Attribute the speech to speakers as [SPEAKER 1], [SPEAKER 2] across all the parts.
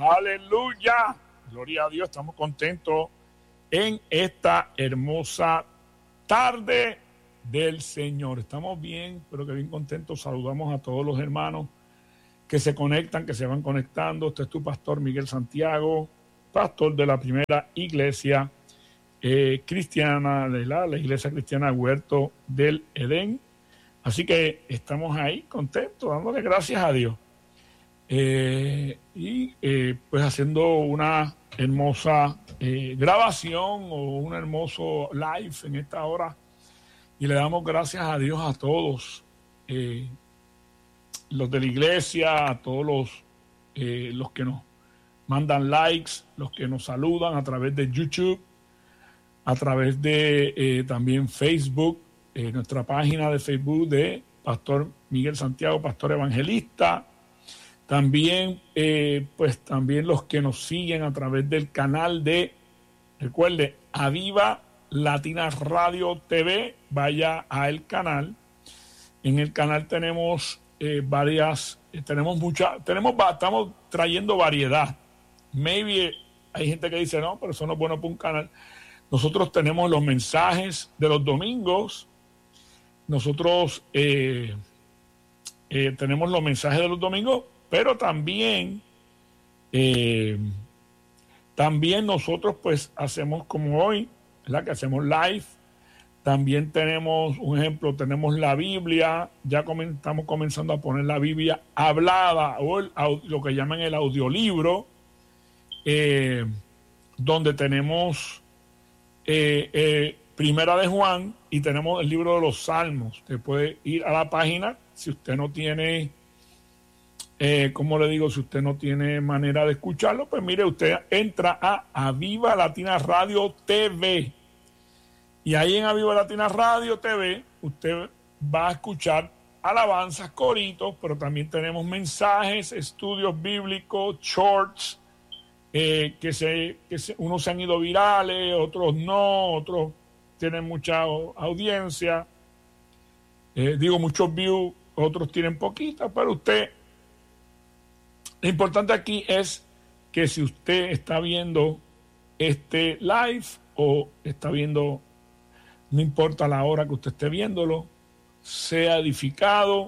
[SPEAKER 1] Aleluya. Gloria a Dios. Estamos contentos en esta hermosa tarde del Señor. Estamos bien, pero que bien contentos. Saludamos a todos los hermanos que se conectan, que se van conectando. Este es tu pastor Miguel Santiago, pastor de la primera iglesia cristiana, de la iglesia cristiana Huerto del Edén. Así que estamos ahí contentos, dándole gracias a Dios. Pues haciendo una hermosa grabación o un hermoso live en esta hora. Y le damos gracias a Dios a todos, los de la iglesia, a todos los que nos mandan likes, los que nos saludan a través de YouTube, a través de también Facebook, nuestra página de Facebook de Pastor Miguel Santiago, Pastor Evangelista. También, pues también los que nos siguen a través del canal de, recuerde, Aviva Latina Radio TV, vaya a el canal. En el canal tenemos estamos trayendo variedad. Maybe hay gente que dice, no, pero eso no es bueno para un canal. Nosotros tenemos los mensajes de los domingos. Nosotros tenemos los mensajes de los domingos, pero también nosotros pues hacemos como hoy, ¿verdad? Que hacemos live. También tenemos, un ejemplo, tenemos la Biblia, ya estamos comenzando a poner la Biblia hablada o lo que llaman el audiolibro, donde tenemos Primera de Juan y tenemos el libro de los Salmos. Usted puede ir a la página, si usted no tiene, como le digo, si usted no tiene manera de escucharlo, pues mire, usted entra a Aviva Latina Radio TV. Y ahí en Aviva Latina Radio TV, usted va a escuchar alabanzas, coritos, pero también tenemos mensajes, estudios bíblicos, shorts, unos se han ido virales, otros no, otros tienen mucha audiencia, muchos views, otros tienen poquitas, pero lo importante aquí es que si usted está viendo este live o está viendo, no importa la hora que usted esté viéndolo, sea edificado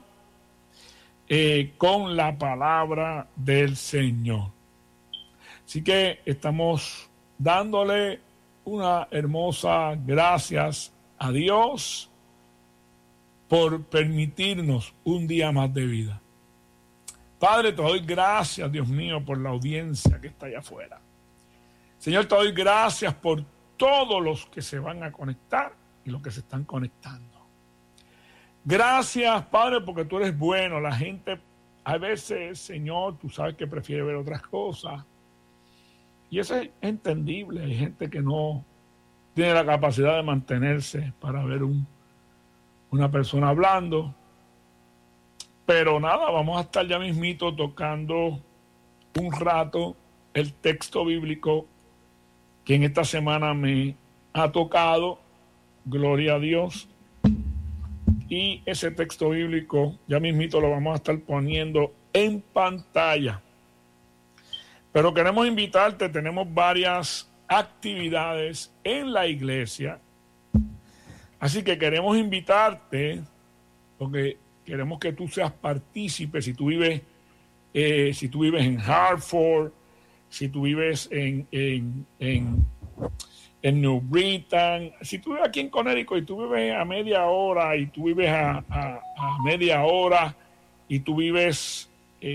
[SPEAKER 1] con la palabra del Señor. Así que estamos dándole una hermosa gracias a Dios por permitirnos un día más de vida. Padre, te doy gracias, Dios mío, por la audiencia que está allá afuera. Señor, te doy gracias por todos los que se van a conectar y los que se están conectando. Gracias, Padre, porque tú eres bueno. La gente, a veces, Señor, tú sabes que prefiere ver otras cosas. Y eso es entendible. Hay gente que no tiene la capacidad de mantenerse para ver una persona hablando. Pero nada, vamos a estar ya mismito tocando un rato el texto bíblico que en esta semana me ha tocado. Gloria a Dios. Y ese texto bíblico ya mismito lo vamos a estar poniendo en pantalla. Pero queremos invitarte, tenemos varias actividades en la iglesia. Así que queremos invitarte, porque queremos que tú seas partícipe. Si tú vives en Hartford, si tú vives en New Britain, si tú vives aquí en Connecticut y tú vives a media hora y tú vives a media hora y tú vives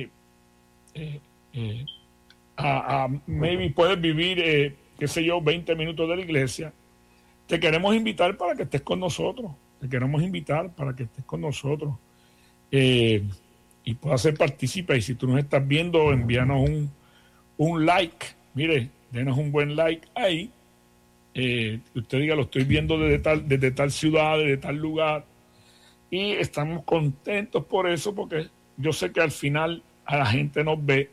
[SPEAKER 1] maybe puedes vivir 20 minutos de la iglesia, te queremos invitar para que estés con nosotros. Y puedas ser partícipe. Y si tú nos estás viendo, envíanos un like. Mire, denos un buen like ahí. Usted diga, lo estoy viendo desde tal ciudad, desde tal lugar. Y estamos contentos por eso, porque yo sé que al final a la gente nos ve.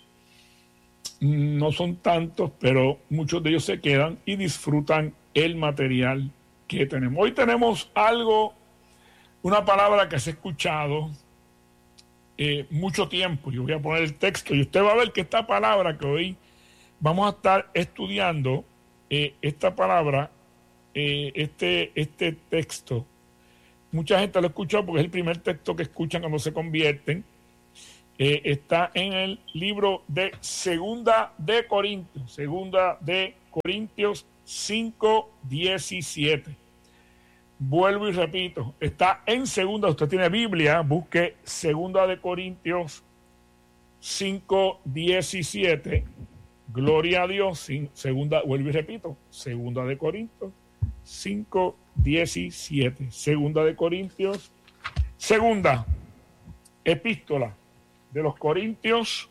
[SPEAKER 1] No son tantos, pero muchos de ellos se quedan y disfrutan el material que tenemos. Hoy tenemos una palabra que se ha escuchado mucho tiempo. Yo voy a poner el texto y usted va a ver que esta palabra que hoy vamos a estar estudiando, esta palabra, este texto, mucha gente lo ha escuchado porque es el primer texto que escuchan cuando se convierten. Está en el libro de Segunda de Corintios 5:17. Vuelvo y repito, está en segunda, usted tiene Biblia, busque Segunda de Corintios 5:17. Gloria a Dios. Segunda, vuelvo y repito, Segunda de Corintios 5:17. Segunda de Corintios, segunda epístola de los Corintios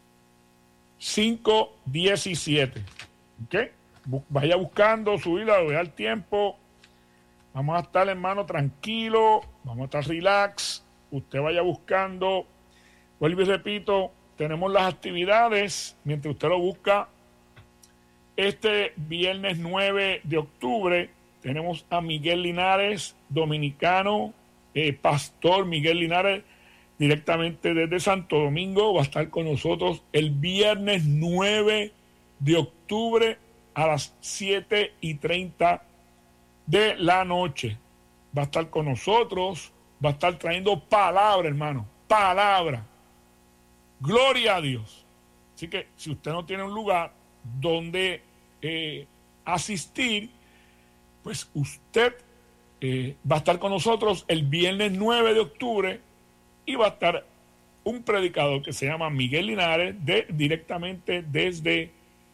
[SPEAKER 1] 5:17. ¿Ok? Vaya buscando su vida, vea el tiempo. Vamos a estar, hermano, tranquilo, vamos a estar relax. Usted vaya buscando. Vuelvo y repito, tenemos las actividades mientras usted lo busca. Este viernes 9 de octubre tenemos a Miguel Linares, dominicano, pastor Miguel Linares, directamente desde Santo Domingo. Va a estar con nosotros el viernes 9 de octubre a las 7:30 de la noche. Va a estar con nosotros, va a estar trayendo palabra, hermano, palabra. Gloria a Dios. Así que si usted no tiene un lugar donde asistir, pues usted va a estar con nosotros el viernes 9 de octubre y va a estar un predicador que se llama Miguel Linares directamente desde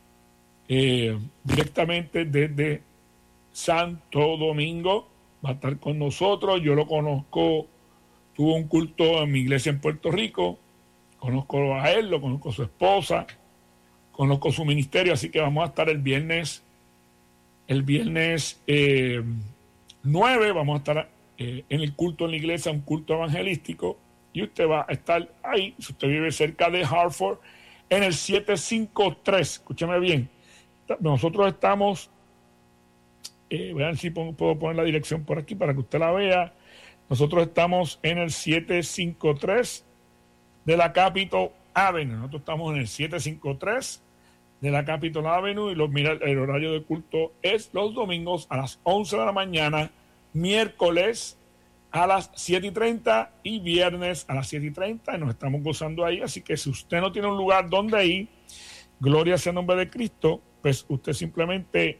[SPEAKER 1] Santo Domingo. Va a estar con nosotros. Yo lo conozco, tuvo un culto en mi iglesia en Puerto Rico, conozco a él, lo conozco a su esposa, conozco su ministerio, así que vamos a estar el viernes 9, vamos a estar en el culto en la iglesia, un culto evangelístico, y usted va a estar ahí, si usted vive cerca de Hartford, en el 753, escúcheme bien, nosotros estamos, voy a ver si puedo poner la dirección por aquí para que usted la vea. Nosotros estamos en el 753 de la Capitol Avenue. Nosotros estamos en el 753 de la Capitol Avenue y mira, el horario de culto es los domingos a las 11 de la mañana, miércoles a las 7:30 y viernes a las 7:30. Y nos estamos gozando ahí. Así que si usted no tiene un lugar donde ir, gloria sea el nombre de Cristo, pues usted simplemente,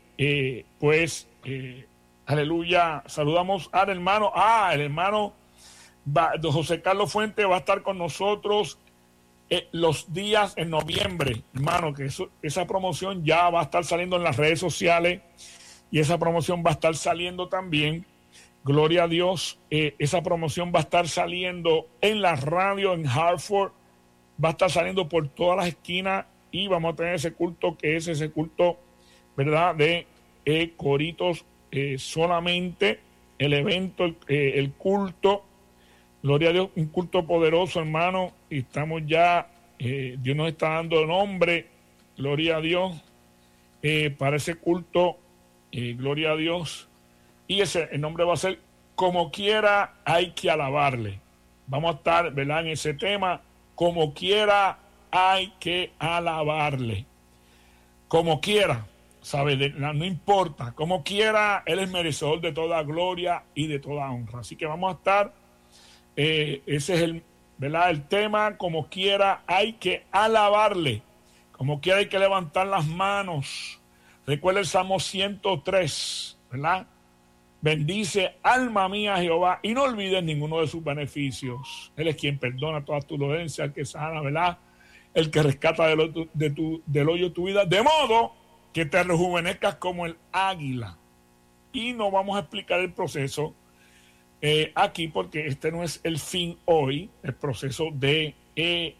[SPEAKER 1] aleluya, saludamos al hermano. El hermano José Carlos Fuente va a estar con nosotros los días en noviembre, hermano, que esa promoción ya va a estar saliendo en las redes sociales y esa promoción va a estar saliendo también, gloria a Dios, esa promoción va a estar saliendo en la radio en Hartford, va a estar saliendo por todas las esquinas y vamos a tener ese culto que es ese culto, ¿verdad?, de coritos solamente, el evento, el culto. Gloria a Dios, un culto poderoso, hermano, y estamos ya, Dios nos está dando nombre, gloria a Dios, para ese culto, gloria a Dios, y el nombre va a ser Como Quiera Hay que Alabarle. Vamos a estar, ¿verdad?, en ese tema, como quiera hay que alabarle, como quiera, ¿sabe? No importa, como quiera, Él es merecedor de toda gloria y de toda honra. Así que vamos a estar, ese es ¿verdad?, el tema, como quiera hay que alabarle, como quiera hay que levantar las manos. Recuerda el Salmo 103, ¿verdad? Bendice, alma mía, Jehová, y no olvides ninguno de sus beneficios. Él es quien perdona todas tus dolencias, el que sana, ¿verdad? El que rescata del hoyo tu vida, de modo que te rejuvenezcas como el águila. Y no vamos a explicar el proceso aquí, porque este no es el fin hoy, el proceso de que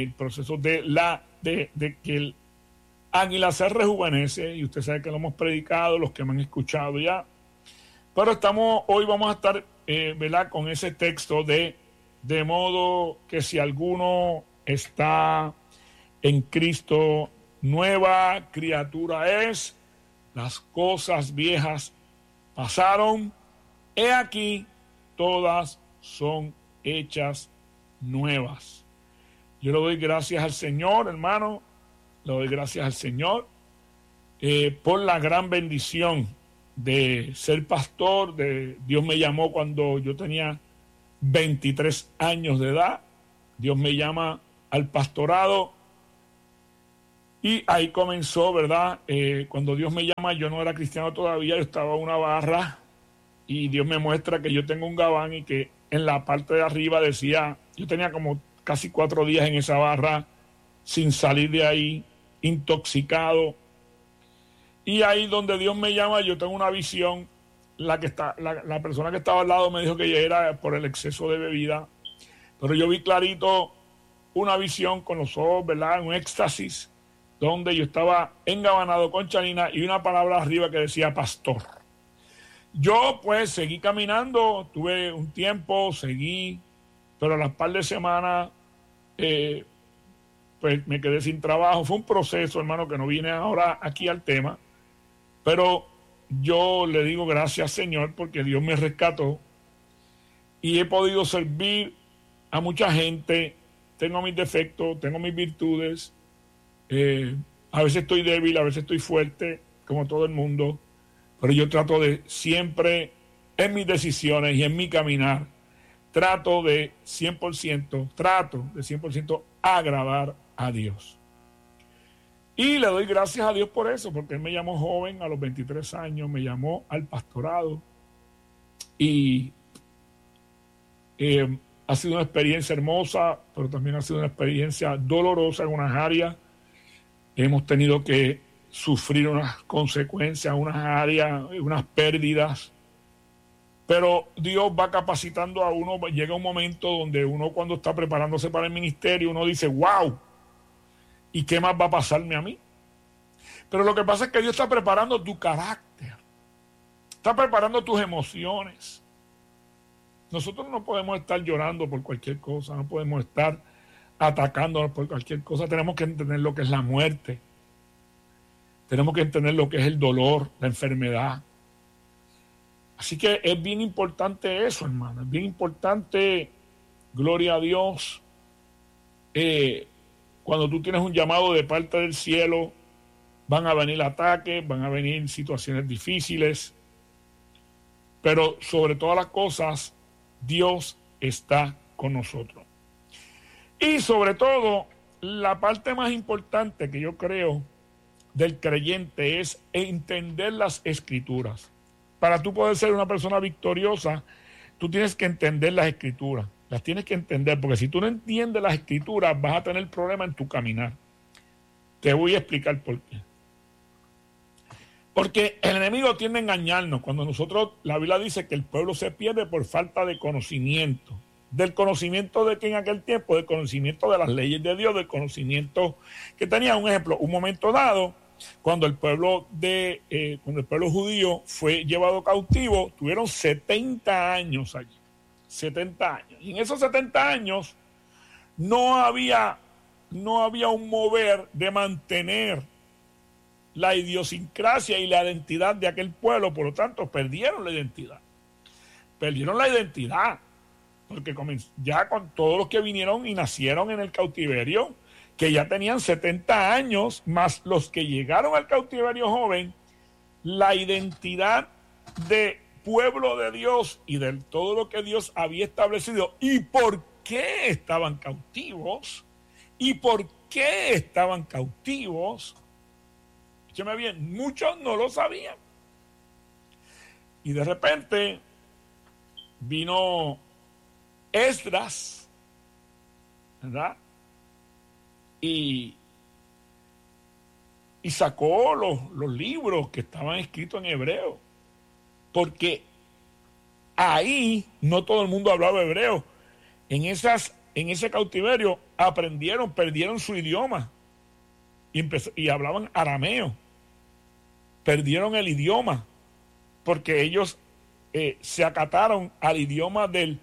[SPEAKER 1] el águila se rejuvenece, y usted sabe que lo hemos predicado, los que me han escuchado ya. Pero hoy vamos a estar, ¿verdad?, con ese texto de modo que si alguno está en Cristo, nueva criatura es, las cosas viejas pasaron, he aquí, todas son hechas nuevas. Yo le doy gracias al Señor, hermano, le doy gracias al Señor por la gran bendición de ser pastor. Dios me llamó cuando yo tenía 23 años de edad. Dios me llama al pastorado y ahí comenzó, ¿verdad? Cuando Dios me llama, yo no era cristiano todavía, yo estaba en una barra y Dios me muestra que yo tengo un gabán y que en la parte de arriba decía, yo tenía como casi 4 días en esa barra sin salir de ahí, intoxicado. Y ahí donde Dios me llama, yo tengo una visión. La persona que estaba al lado me dijo que era por el exceso de bebida, pero yo vi clarito una visión con los ojos, ¿verdad? Un éxtasis, donde yo estaba engabanado con Chanina y una palabra arriba que decía pastor. Yo pues seguí caminando, tuve un tiempo, seguí, pero a las par de semanas pues me quedé sin trabajo. Fue un proceso, hermano, que no viene ahora aquí al tema, pero yo le digo gracias, Señor, porque Dios me rescató y he podido servir a mucha gente. Tengo mis defectos, tengo mis virtudes, a veces estoy débil, a veces estoy fuerte, como todo el mundo, pero yo trato de siempre, en mis decisiones y en mi caminar, trato de 100% agradar a Dios. Y le doy gracias a Dios por eso, porque Él me llamó joven, a los 23 años, me llamó al pastorado. Y ha sido una experiencia hermosa, pero también ha sido una experiencia dolorosa en unas áreas. Hemos tenido que sufrir unas consecuencias, unas áreas, unas pérdidas. Pero Dios va capacitando a uno. Llega un momento donde uno, cuando está preparándose para el ministerio, uno dice, wow, ¿y qué más va a pasarme a mí? Pero lo que pasa es que Dios está preparando tu carácter, está preparando tus emociones. Nosotros no podemos estar llorando por cualquier cosa, no podemos estar atacándonos por cualquier cosa. Tenemos que entender lo que es la muerte, tenemos que entender lo que es el dolor, la enfermedad. Así que es bien importante eso, hermano, es bien importante, gloria a Dios, cuando tú tienes un llamado de parte del cielo, van a venir ataques, van a venir situaciones difíciles, pero sobre todas las cosas, Dios está con nosotros. Y sobre todo, la parte más importante que yo creo del creyente es entender las Escrituras. Para tú poder ser una persona victoriosa, tú tienes que entender las Escrituras. Las tienes que entender, porque si tú no entiendes las Escrituras, vas a tener problemas en tu caminar. Te voy a explicar por qué. Porque el enemigo tiende a engañarnos. Cuando nosotros, la Biblia dice que el pueblo se pierde por falta de conocimiento. Del conocimiento de que en aquel tiempo, del conocimiento de las leyes de Dios, del conocimiento que tenía. Un ejemplo, un momento dado, cuando el pueblo judío fue llevado cautivo, tuvieron 70 años allí. 70 años. Y en esos 70 años no había un mover de mantener la idiosincrasia y la identidad de aquel pueblo. Por lo tanto, perdieron la identidad. Perdieron la identidad. Porque ya con todos los que vinieron y nacieron en el cautiverio, que ya tenían 70 años, más los que llegaron al cautiverio joven, la identidad de pueblo de Dios y de todo lo que Dios había establecido y por qué estaban cautivos, escúcheme bien, muchos no lo sabían. Y de repente vino Esdras, ¿verdad? Y sacó los libros que estaban escritos en hebreo, porque ahí no todo el mundo hablaba hebreo. En ese cautiverio perdieron su idioma y hablaban arameo. Perdieron el idioma porque ellos se acataron al idioma de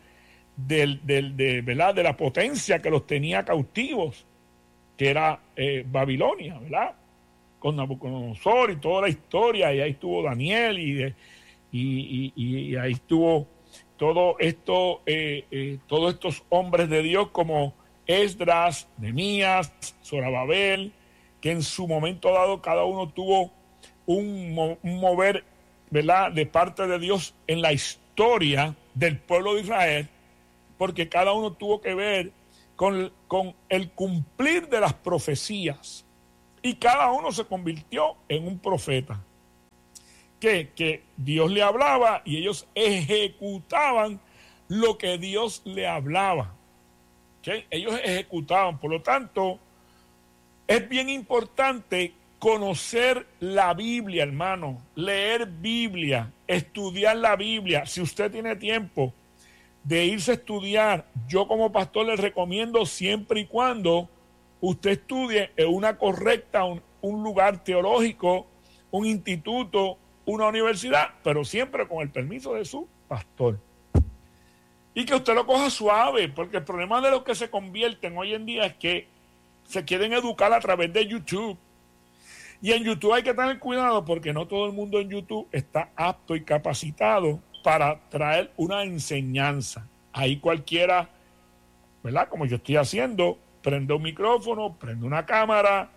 [SPEAKER 1] la potencia que los tenía cautivos, que era Babilonia, ¿verdad? Con Nabucodonosor y toda la historia, y ahí estuvo Daniel y ahí estuvo todos estos hombres de Dios como Esdras, Nehemías, Zorobabel, que en su momento dado cada uno tuvo un mover, ¿verdad?, de parte de Dios en la historia del pueblo de Israel, porque cada uno tuvo que ver con el cumplir de las profecías, y cada uno se convirtió en un profeta, que Dios le hablaba y ellos ejecutaban lo que Dios le hablaba. ¿Okay? Ellos ejecutaban. Por lo tanto, es bien importante conocer la Biblia, hermano, leer Biblia, estudiar la Biblia. Si usted tiene tiempo de irse a estudiar, yo como pastor les recomiendo siempre y cuando usted estudie en una correcta, un lugar teológico, un instituto, una universidad, pero siempre con el permiso de su pastor. Y que usted lo coja suave, porque el problema de los que se convierten hoy en día es que se quieren educar a través de YouTube. Y en YouTube hay que tener cuidado porque no todo el mundo en YouTube está apto y capacitado para traer una enseñanza. Ahí cualquiera, ¿verdad?, como yo estoy haciendo, prende un micrófono, prende una cámara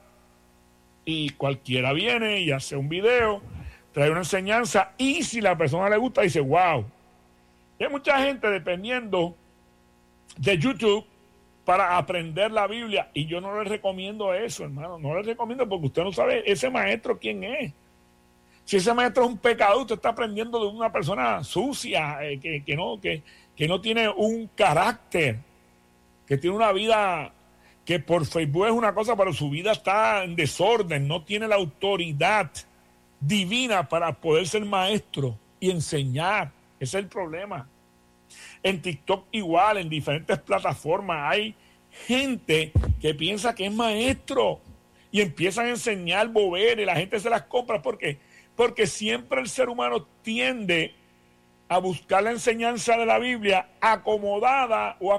[SPEAKER 1] y cualquiera viene y hace un video, trae una enseñanza, y si la persona le gusta dice wow. Y hay mucha gente dependiendo de YouTube para aprender la Biblia, y yo no les recomiendo eso, hermano. No les recomiendo, porque usted no sabe ese maestro quién es. Si ese maestro es un pecador, usted está aprendiendo de una persona sucia, que no tiene un carácter, que tiene una vida que por Facebook es una cosa, pero su vida está en desorden, no tiene la autoridad divina para poder ser maestro y enseñar. Ese es el problema. En TikTok igual, en diferentes plataformas hay gente que piensa que es maestro y empiezan a enseñar boberas y la gente se las compra. ¿Por qué? Porque siempre el ser humano tiende a buscar la enseñanza de la Biblia acomodada o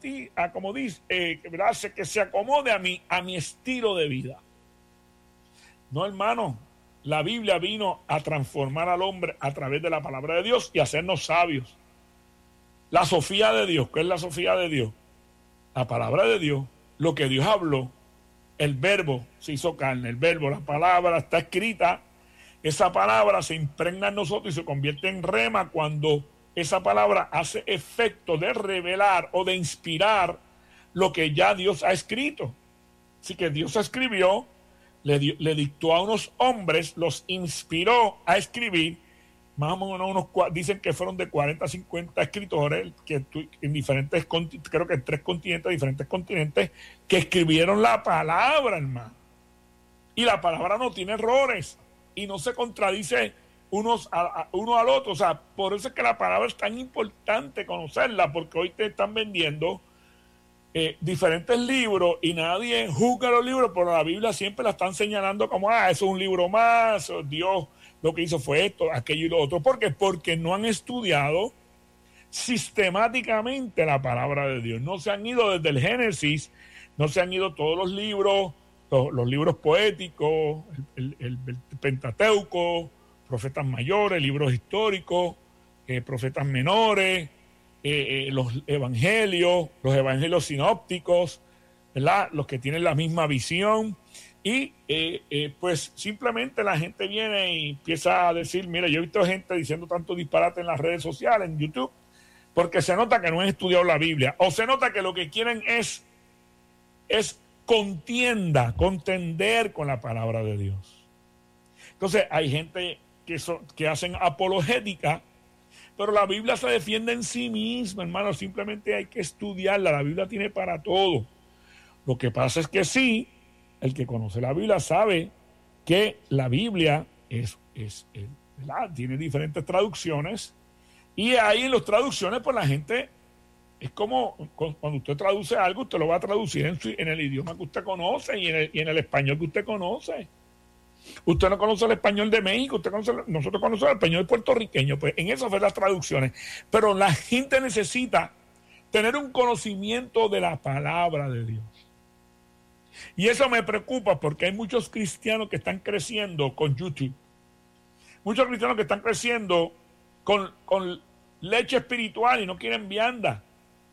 [SPEAKER 1] ¿verdad?, que se acomode a mi estilo de vida. No, hermano. La Biblia vino a transformar al hombre a través de la palabra de Dios y hacernos sabios. La Sofía de Dios, ¿qué es la Sofía de Dios? La palabra de Dios, lo que Dios habló, el verbo se hizo carne, el verbo, la palabra está escrita, esa palabra se impregna en nosotros y se convierte en rema cuando esa palabra hace efecto de revelar o de inspirar lo que ya Dios ha escrito. Así que Dios escribió, le dictó a unos hombres, los inspiró a escribir, más o menos dicen que fueron de 40 a 50 escritores, que en diferentes, creo que en 3 continentes, diferentes continentes, que escribieron la palabra, hermano. Y la palabra no tiene errores y no se contradice uno al otro. O sea, por eso es que la palabra es tan importante conocerla, porque hoy te están vendiendo diferentes libros y nadie juzga los libros, pero la Biblia siempre la están señalando como, eso es un libro más, Dios lo que hizo fue esto, aquello y lo otro. ¿Por qué? Porque no han estudiado sistemáticamente la palabra de Dios. No se han ido desde el Génesis, no se han ido todos los libros, los libros poéticos, el Pentateuco, profetas mayores, libros históricos, profetas menores, los evangelios sinópticos, ¿verdad?, los que tienen la misma visión. Y pues simplemente la gente viene y empieza a decir, mira, yo he visto gente diciendo tanto disparate en las redes sociales, en YouTube, porque se nota que no han estudiado la Biblia, o se nota que lo que quieren es contender con la palabra de Dios. Entonces hay gente que hacen apologética, pero la Biblia se defiende en sí misma, hermano. Simplemente hay que estudiarla. La Biblia tiene para todo. Lo que pasa es que sí, el que conoce la Biblia sabe que la Biblia ¿verdad?, tiene diferentes traducciones, y ahí en las traducciones, pues la gente, es como cuando usted traduce algo, usted lo va a traducir en el idioma que usted conoce y en el español que usted conoce. Usted no conoce el español de México, nosotros conocemos el español puertorriqueño, pues en eso fue las traducciones. Pero la gente necesita tener un conocimiento de la palabra de Dios. Y eso me preocupa porque hay muchos cristianos que están creciendo con YouTube. Muchos cristianos que están creciendo con leche espiritual y no quieren vianda.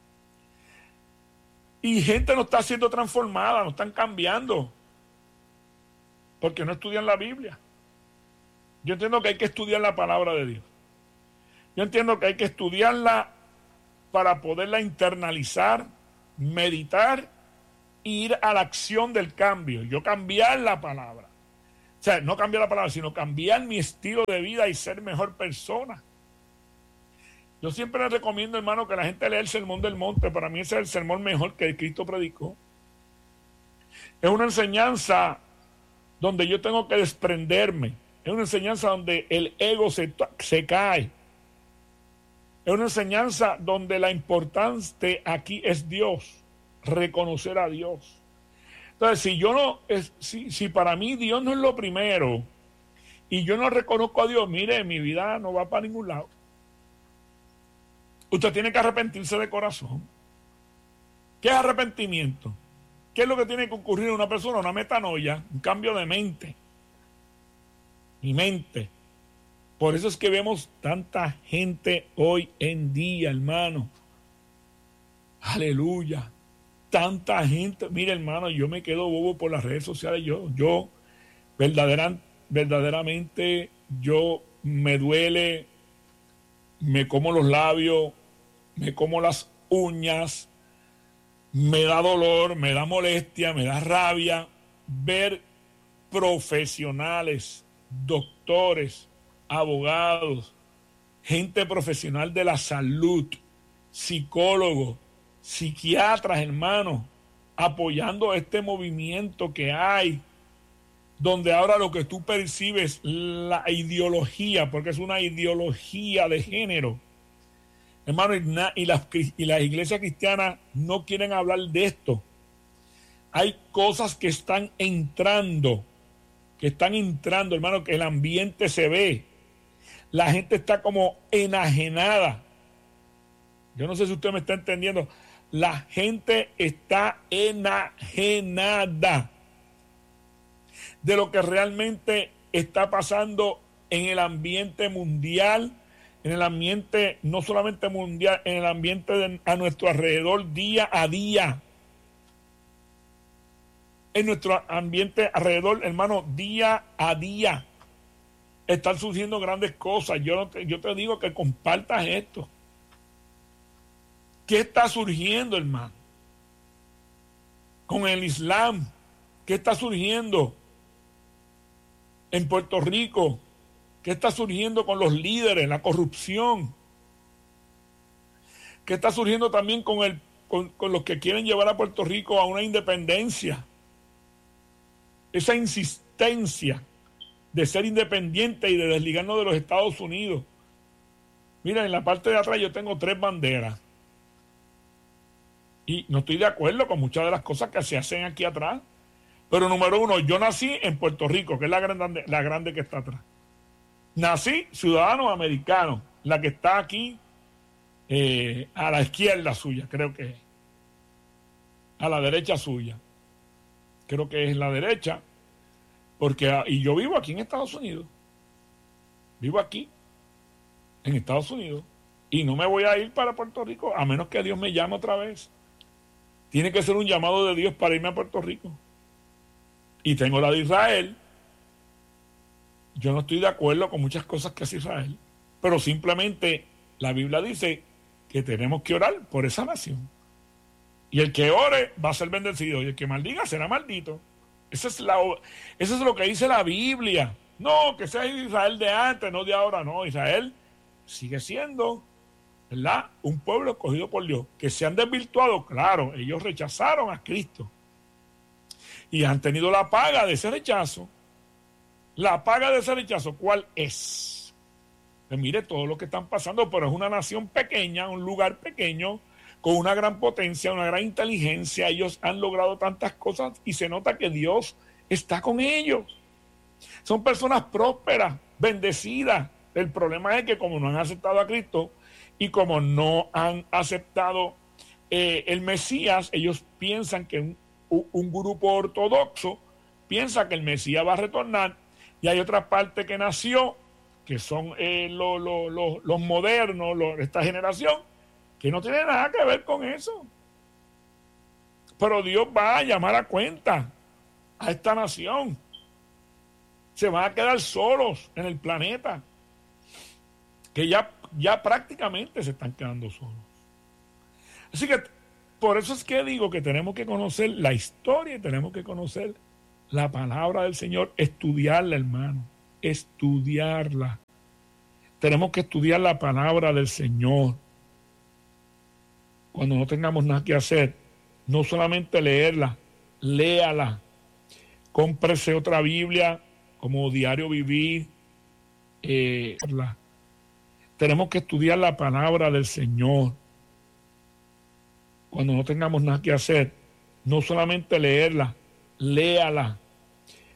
[SPEAKER 1] Y gente no está siendo transformada, no están cambiando, porque no estudian la Biblia. Yo entiendo que hay que estudiar la palabra de Dios. Yo entiendo que hay que estudiarla para poderla internalizar, meditar e ir a la acción del cambio. Yo cambiar la palabra. O sea, no cambiar la palabra, sino cambiar mi estilo de vida y ser mejor persona. Yo siempre les recomiendo, hermano, que la gente lea el Sermón del Monte. Para mí ese es el sermón mejor que Cristo predicó. Es una enseñanza donde yo tengo que desprenderme. Es una enseñanza donde el ego se cae. Es una enseñanza donde la importante aquí es Dios, reconocer a Dios. Entonces, si para mí Dios no es lo primero y yo no reconozco a Dios, mire, mi vida no va para ningún lado. Usted tiene que arrepentirse de corazón. ¿Qué es arrepentimiento? ¿Qué es lo que tiene que ocurrir en una persona? Una metanoia, un cambio de mente. Mi mente. Por eso es que vemos tanta gente hoy en día, hermano. Aleluya. Tanta gente. Mire, hermano, yo me quedo bobo por las redes sociales. Yo verdaderamente, yo me duele, me como los labios, me como las uñas, me da dolor, me da molestia, me da rabia ver profesionales, doctores, abogados, gente profesional de la salud, psicólogos, psiquiatras, hermanos, apoyando este movimiento que hay, donde ahora lo que tú percibes, la ideología, porque es una ideología de género, hermano, y las iglesias cristianas no quieren hablar de esto. Hay cosas que están entrando, hermano, que el ambiente se ve. La gente está como enajenada. Yo no sé si usted me está entendiendo. La gente está enajenada de lo que realmente está pasando en el ambiente mundial, en el ambiente no solamente mundial, en el ambiente a nuestro alrededor día a día. En nuestro ambiente alrededor, hermano, día a día están surgiendo grandes cosas. Yo te digo que compartas esto. ¿Qué está surgiendo, hermano? Con el Islam. ¿Qué está surgiendo en Puerto Rico? ¿Qué está surgiendo con los líderes? La corrupción. ¿Qué está surgiendo también con los que quieren llevar a Puerto Rico a una independencia? Esa insistencia de ser independiente y de desligarnos de los Estados Unidos. Mira, en la parte de atrás yo tengo 3 banderas. Y no estoy de acuerdo con muchas de las cosas que se hacen aquí atrás. Pero número 1, yo nací en Puerto Rico, que es la grande que está atrás. Nací ciudadano americano, la que está aquí a la izquierda suya, creo que es. A la derecha suya. Creo que es la derecha. Y yo vivo aquí en Estados Unidos. Vivo aquí, en Estados Unidos. Y no me voy a ir para Puerto Rico, a menos que Dios me llame otra vez. Tiene que ser un llamado de Dios para irme a Puerto Rico. Y tengo la de Israel. Yo no estoy de acuerdo con muchas cosas que hace Israel, pero simplemente la Biblia dice que tenemos que orar por esa nación. Y el que ore va a ser bendecido, y el que maldiga será maldito. Eso es lo que dice la Biblia. No, que sea Israel de antes, no de ahora, no. Israel sigue siendo, ¿verdad?, un pueblo escogido por Dios. Que se han desvirtuado, claro, ellos rechazaron a Cristo. Y han tenido la paga de ese rechazo. La paga de ese rechazo, ¿cuál es? Pues mire todo lo que están pasando, pero es una nación pequeña, un lugar pequeño, con una gran potencia, una gran inteligencia. Ellos han logrado tantas cosas y se nota que Dios está con ellos. Son personas prósperas, bendecidas. El problema es que como no han aceptado a Cristo y como no han aceptado el Mesías, ellos piensan que un grupo ortodoxo piensa que el Mesías va a retornar, y hay otra parte que nació que son los modernos, esta generación, que no tiene nada que ver con eso. Pero Dios va a llamar a cuenta a esta nación. Se van a quedar solos en el planeta, que ya prácticamente se están quedando solos. Así que por eso es que digo que tenemos que conocer la historia y tenemos que conocer la palabra del Señor, estudiarla, hermano, estudiarla. Tenemos que estudiar la palabra del Señor. Cuando no tengamos nada que hacer, no solamente leerla, léala. Cómprese otra Biblia como Diario Vivir. Tenemos que estudiar la palabra del Señor. Cuando no tengamos nada que hacer, no solamente leerla, léala.